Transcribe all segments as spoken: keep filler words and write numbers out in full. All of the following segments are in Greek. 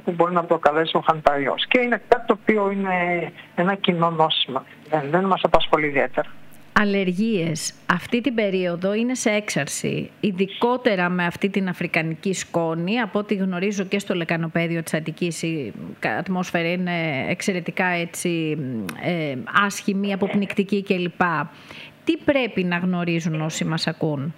που μπορεί να προκαλέσει ο χανιταϊός. Και είναι κάτι το οποίο είναι ένα κοινό νόσημα. Δεν, δεν μας απασχολεί ιδιαίτερα. Αλλεργίες αυτή την περίοδο είναι σε έξαρση, ειδικότερα με αυτή την αφρικανική σκόνη. Από ό,τι γνωρίζω και στο λεκανοπαίδιο της Αττικής η ατμόσφαιρα είναι εξαιρετικά έτσι, ε, άσχημη, αποπνικτική κλπ. Τι πρέπει να γνωρίζουν όσοι μας ακούν?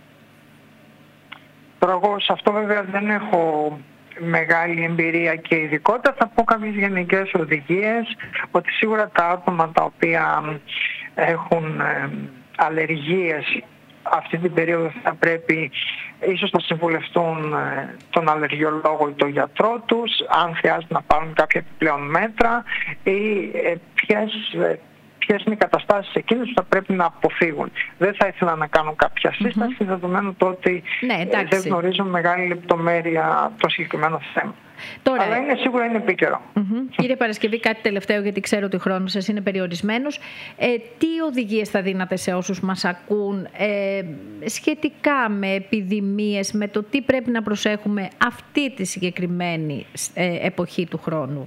Τώρα εγώ σε αυτό βέβαια δεν έχω μεγάλη εμπειρία και ειδικότητα. Θα πω κάποιες γενικές οδηγίες, ότι σίγουρα τα άτομα τα οποία έχουν ε, αλλεργίες αυτή την περίοδο θα πρέπει ίσως να συμβουλευτούν ε, τον αλλεργιολόγο ή τον γιατρό τους, αν χρειάζεται να πάρουν κάποια επιπλέον μέτρα ή ε, ποιες, ε, ποιες είναι οι καταστάσεις εκείνες που θα πρέπει να αποφύγουν. Δεν θα ήθελα να κάνω κάποια σύσταση, mm-hmm. δεδομένου το ότι ναι, ε, δεν γνωρίζω μεγάλη λεπτομέρεια το συγκεκριμένο θέμα. Τώρα, αλλά είναι σίγουρα είναι επίκαιρο. Mm-hmm. Κύριε Παρασκευή, κάτι τελευταίο, γιατί ξέρω ότι ο χρόνος σας είναι περιορισμένος. Ε, τι οδηγίες θα δίνατε σε όσους μας ακούν ε, σχετικά με επιδημίες, με το τι πρέπει να προσέχουμε αυτή τη συγκεκριμένη ε, εποχή του χρόνου?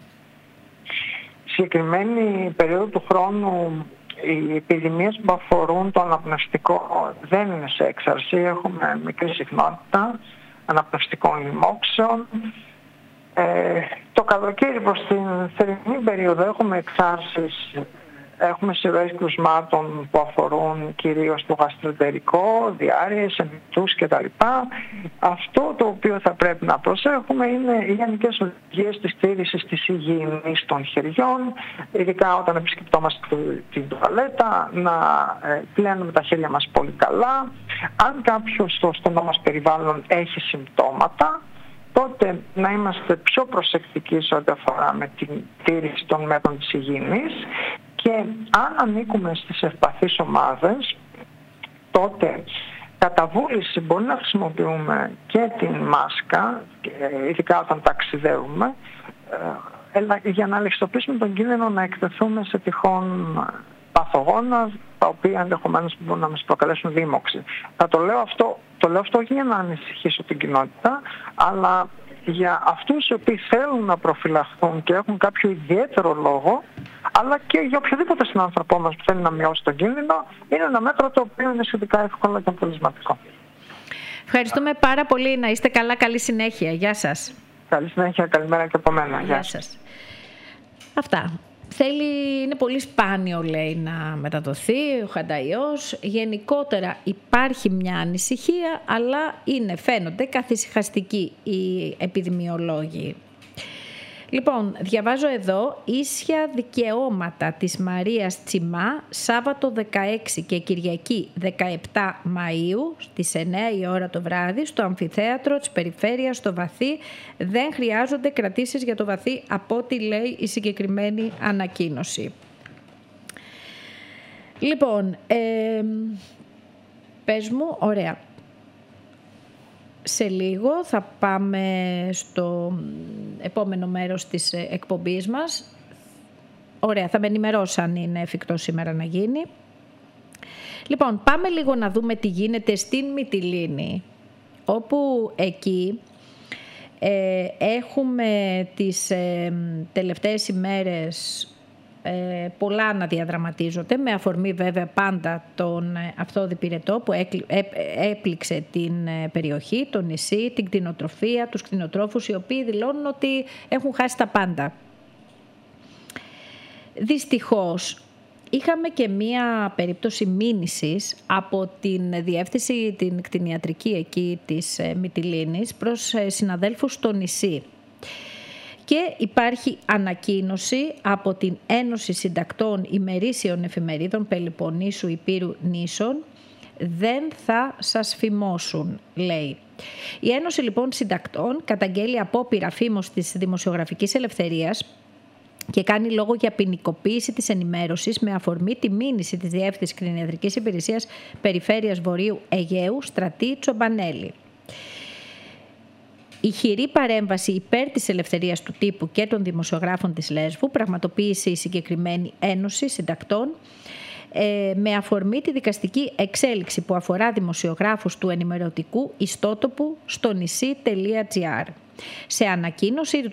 Συγκεκριμένη περίοδο του χρόνου, οι επιδημίες που αφορούν το αναπνευστικό δεν είναι σε έξαρση. Έχουμε μικρή συχνότητα αναπνευστικών λοιμόξεων. Ε, το καλοκαίρι προς την θερινή περίοδο έχουμε εξάρσεις, έχουμε σειρές κρουσμάτων που αφορούν κυρίως το γαστροεντερικό, διάρρειες, εμφυτούς κτλ. Αυτό το οποίο θα πρέπει να προσέχουμε είναι οι γενικές οδηγίες της τήρησης της υγιεινής των χεριών, ειδικά όταν επισκεπτόμαστε την τουαλέτα, να πλένουμε τα χέρια μας πολύ καλά. Αν κάποιος στο στενό μας περιβάλλον έχει συμπτώματα, τότε να είμαστε πιο προσεκτικοί σε ό,τι αφορά με την τήρηση των μέτρων της υγιεινής, και αν ανήκουμε στις ευπαθείς ομάδες, τότε κατά βούληση μπορεί να χρησιμοποιούμε και την μάσκα, ειδικά όταν ταξιδεύουμε, για να ελαχιστοποιήσουμε τον κίνδυνο να εκτεθούμε σε τυχόν παθογόνα, τα οποία ενδεχομένως μπορούν να μας προκαλέσουν δίμοξη. Θα το λέω αυτό, το λέω αυτό όχι για να ανησυχήσω την κοινότητα, αλλά για αυτούς οι οποίοι θέλουν να προφυλαχθούν και έχουν κάποιο ιδιαίτερο λόγο, αλλά και για οποιοδήποτε συνάνθρωπό μας που θέλει να μειώσει τον κίνδυνο, είναι ένα μέτρο το οποίο είναι σχετικά εύκολο και αποτελεσματικό. Ευχαριστούμε πάρα πολύ. Να είστε καλά. Καλή συνέχεια. Γεια σας. Καλή συνέχεια. Καλημέρα και από μένα. Γεια, Γεια σας. Αυτά. Θέλει, είναι πολύ σπάνιο, λέει, να μεταδοθεί ο χανταϊός. Γενικότερα υπάρχει μια ανησυχία, αλλά είναι, φαίνονται καθησυχαστικοί οι επιδημιολόγοι. Λοιπόν, διαβάζω εδώ, ίσια δικαιώματα της Μαρίας Τσιμά, Σάββατο δεκαέξι και Κυριακή δεκαεπτά Μαΐου, στις εννιά η ώρα το βράδυ, στο αμφιθέατρο της Περιφέρειας στο Βαθύ. Δεν χρειάζονται κρατήσεις για το Βαθύ, από ό,τι λέει η συγκεκριμένη ανακοίνωση. Λοιπόν, ε, πες μου, ωραία. Σε λίγο θα πάμε στο επόμενο μέρος της εκπομπής μας. Ωραία, θα με ενημερώσει αν είναι εφικτό σήμερα να γίνει. Λοιπόν, πάμε λίγο να δούμε τι γίνεται στην Μυτιλήνη, όπου εκεί ε, έχουμε τις ε, τελευταίες ημέρες Ε, πολλά να διαδραματίζονται, με αφορμή βέβαια πάντα τον Αυθόδη Πυρετό που έπληξε την περιοχή, το νησί, την κτηνοτροφία, τους κτηνοτρόφους, οι οποίοι δηλώνουν ότι έχουν χάσει τα πάντα. Δυστυχώς είχαμε και μία περίπτωση μήνυσης από την διεύθυνση την κτηνιατρική εκεί της Μυτιλήνης προς συναδέλφους στο νησί. Και υπάρχει ανακοίνωση από την Ένωση Συντακτών Ημερήσιων Εφημερίδων Πελοποννήσου Υπήρου Νήσων. Δεν θα σας φημώσουν, λέει. Η Ένωση λοιπόν Συντακτών καταγγέλει απόπειρα φήμωσης της δημοσιογραφικής ελευθερίας και κάνει λόγο για ποινικοποίηση της ενημέρωσης με αφορμή τη μήνυση της Διεύθυνσης Κτηνιατρικής Υπηρεσίας Περιφέρειας Βορείου Αιγαίου Στρατή Τσομπανέλη. Η χειρή παρέμβαση υπέρ της ελευθερίας του τύπου και των δημοσιογράφων της Λέσβου πραγματοποίησε η συγκεκριμένη Ένωση Συντακτών ε, με αφορμή τη δικαστική εξέλιξη που αφορά δημοσιογράφους του ενημερωτικού ιστότοπου στο νησί τελεία τζι άρ. Σε ανακοίνωση